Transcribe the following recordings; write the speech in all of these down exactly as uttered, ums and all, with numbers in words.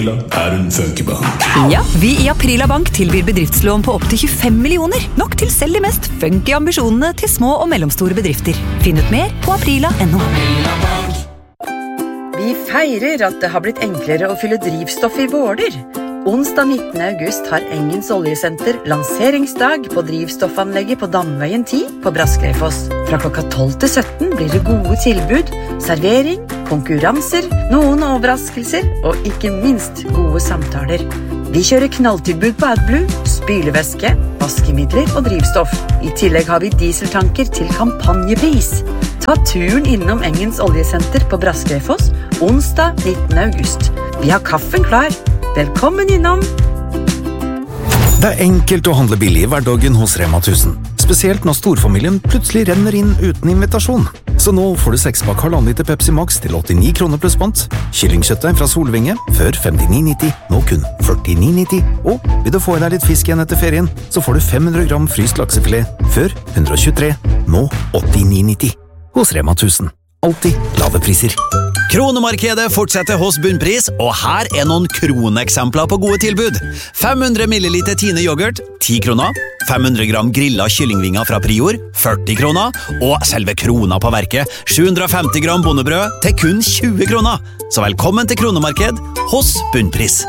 Aprila er en funkybank. Ja, vi i Aprila Bank tilbyr bedriftslån på opp til tjuefem millioner. Nok til selv de mest funky ambisjonene til små og mellomstore bedrifter. Finn ut mer på aprila punktum no. Vi feirer at det har blitt enklere å fylle drivstoff i Våler. Onsdag nittende august har Engens Oljesenter lanseringsdag på drivstoffanlegget på Damveien ti på Braskleifoss. Fra klokka tolv til sytten blir det gode tilbud, servering, konkurranser, noen overraskelser og ikke minst gode samtaler. Vi kjører knalltilbud på AdBlue, spylevæske, vaskemidler og drivstoff. I tillegg har vi dieseltanker til kampanjepris. Ta turen innom Engens Oljesenter på Braskleifoss onsdag nittende august. Vi har kaffen klar. Velkommen innom! Det er enkelt å handle billig i hverdagen hos Rema tusen. Spesielt når storfamilien plutselig renner inn uten invitasjon. Så nå får du sekspakk halvannen liter Pepsi Max til åttini kroner pluss pant. Kyllingkjøttet fra Solvinge, før femtini nitti, nå kun førtini nitti. Og vil du få i deg litt fisk igjen etter ferien, så får du fem hundre gram fryst laksefilet, før hundre og tjuetre, nå åttini nitti. Hos Rema tusen. Alltid lave priser. Kronemarkedet fortsetter hos Bunnpris, og her er noen kroneksempler på gode tilbud. fem hundre milliliter Tine yoghurt, ti kroner. fem hundre gram grillet kyllingvinger fra Prior, førti kroner. Og selve krona på verket, sju hundre femti gram bondebrød til kun tjue kroner. Så velkommen til Kronemarked hos Bunnpris.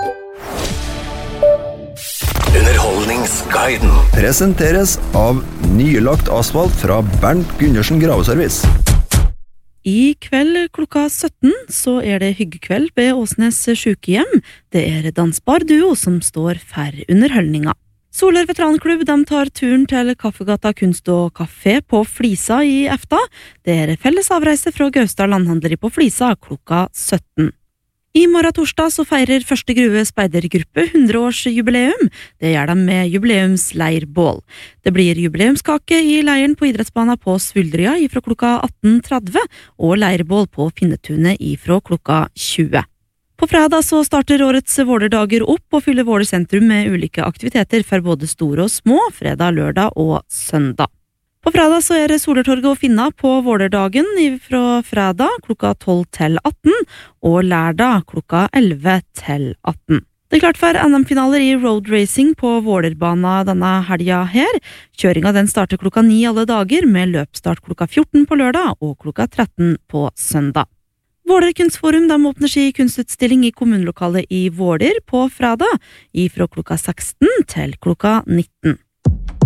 Underholdningsguiden presenteres av nylagt asfalt fra Bernt Gundersen Graveservice. I kveld klokka sytten så er det hyggekveld ved Åsnes sykehjem. Det er dansbar duo som står for underholdninga. Soler veteranklubb de tar turen til Kaffegata kunst og kafé på Flisa i Efta. Det er felles avreise fra Gaustad landhandleri på Flisa klokka sytten. I morgen torsdag så feirer Første Grue speidergruppe hundreårsjubileum. Det gjør de med jubileumsleirbål. Det blir jubileumskake i leiren på idrettsbanen på Svuldrya ifra klokka atten tretti og leirbål på Finnetunet ifra klokka tjue. På fredag så starter årets Vålerdager opp og fyller Våler sentrum med ulike aktiviteter for både store og små, fredag, lørdag og søndag. På fredag så er det Solertorget å finne på Vålerdagen fra fredag klokka tolv til atten og lørdag klokka elleve til atten. Det er klart for N M-finaler i road racing på Vålerbana denne helga her. Kjøringa den starter klokka ni alle dager med løpstart klokka fjorten på lørdag og klokka tretten på søndag. Våler kunstforum de åpner sin kunstutstilling i kommunelokalet i Våler på fredag ifra klokka seksten til klokka nitten.